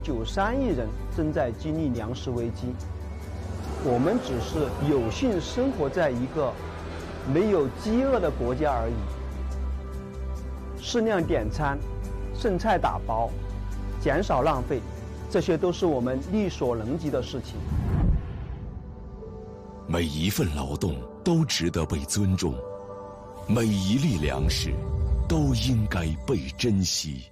93亿人正在经历粮食危机，我们只是有幸生活在一个没有饥饿的国家而已。适量点餐，剩菜打包，减少浪费，这些都是我们力所能及的事情。 每一份劳动都值得被尊重，每一粒粮食都应该被珍惜。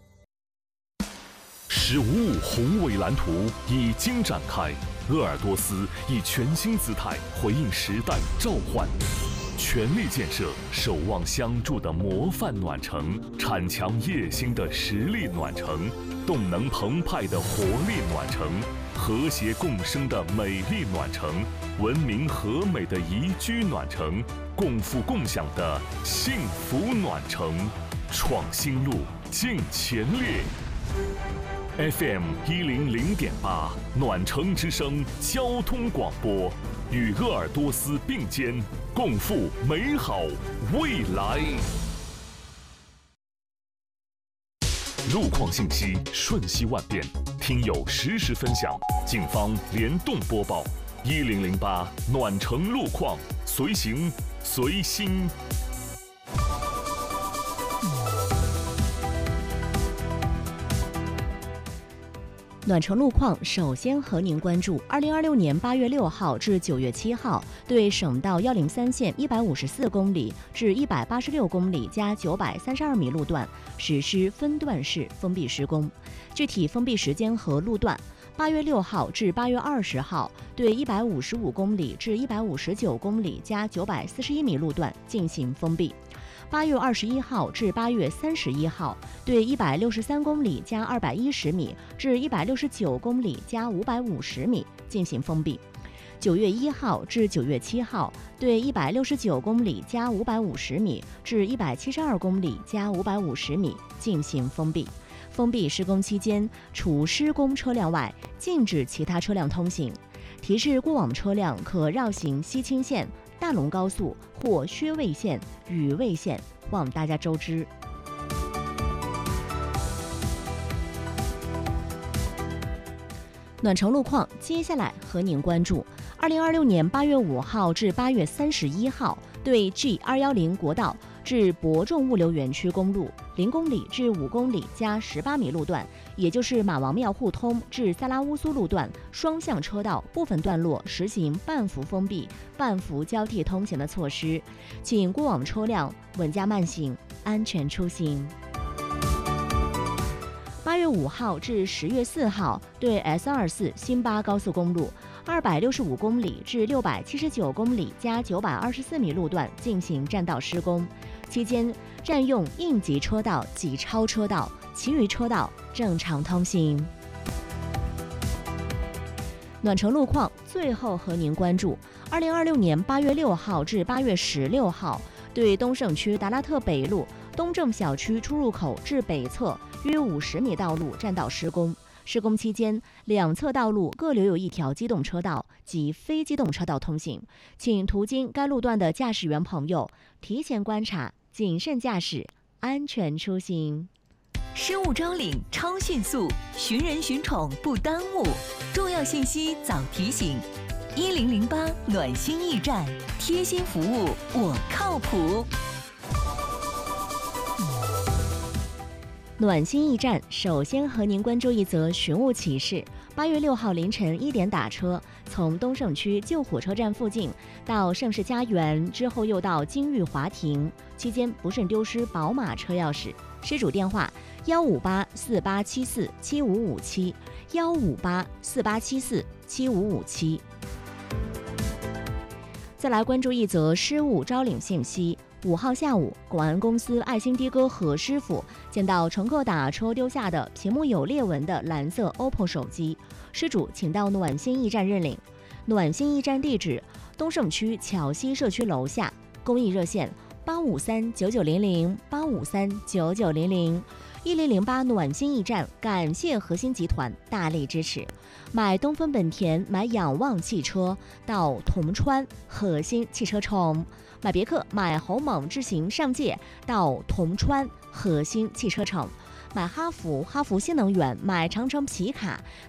“15宏伟蓝图”已经展开，鄂尔多斯以全新姿态回应时代召唤，全力建设守望相助的模范暖城，铲强业兴的实力暖城，动能澎湃的活力暖城，和谐共生的美丽暖城，文明和美的宜居暖城，共富共享的幸福暖城。创新路，进前列。FM 100.8暖城之声交通广播，与鄂尔多斯并肩，共赴美好未来。路况信息瞬息万变，听友实时分享，警方联动播报。1008暖城路况，随行随心。 暖城路况首先和您关注2026年8月6号至9月7号对省道103线154公里至186公里加932米路段实施分段式封闭施工，具体封闭时间和路段：8月6号至8月20号对155公里至159公里加941米路段进行封闭；8月21号至8月31号对163公里加210米至169公里加550米进行封闭；9月1号至9月7号对169公里加550米至172公里加550米进行封闭。封闭施工期间，除施工车辆外，禁止其他车辆通行。提示过往车辆可绕行西青线、大龙高速或薛卫线、禹卫线，望大家周知。暖城路况，接下来和您关注2026年8月5号至8月31号对 G210 国道至博众物流园区公路0公里至5公里加18米路段，也就是马王庙互通至萨拉乌苏路段双向车道部分段落实行半幅封闭、半幅交替通行的措施，请过往车辆稳驾慢行，安全出行。8月5号至10月4号对 S24 新巴高速公路265公里至679公里加924米路段进行占道施工，期间占用应急车道及超车道，其余车道正常通行。暖城路况，最后和您关注2026年8月6号至8月16号对东胜区达拉特北路东正小区出入口至北侧约50米道路占道施工，施工期间两侧道路各留有一条机动车道及非机动车道通行，请途经该路段的驾驶员朋友提前观察，谨慎驾驶，安全出行。 失物招领超迅速，寻人寻宠不耽误，重要信息早提醒。1008暖心驿站，贴心服务我靠谱。 暖心驿站首先和您关注一则寻物启事。8月6号凌晨1点打车，从东胜区旧火车站附近到盛世家园，之后又到金玉华庭，期间不慎丢失宝马车钥匙。失主电话15848747557 15848747557。再来关注一则失物招领信息。5号下午，广安公司爱心的哥何师傅捡到乘客打车丢下的屏幕有裂纹的蓝色 OPPO 手机，失主请到暖心驿站认领。暖心驿站地址：东胜区巧溪社区楼下，公益热线8539900 8539900。1008暖心驿站感谢核心集团大力支持。买东风本田，买仰望汽车到铜川核心汽车城；买别克，买鸿蒙智行上界到铜川核心汽车城； 买哈弗、哈弗新能源、买长城皮卡。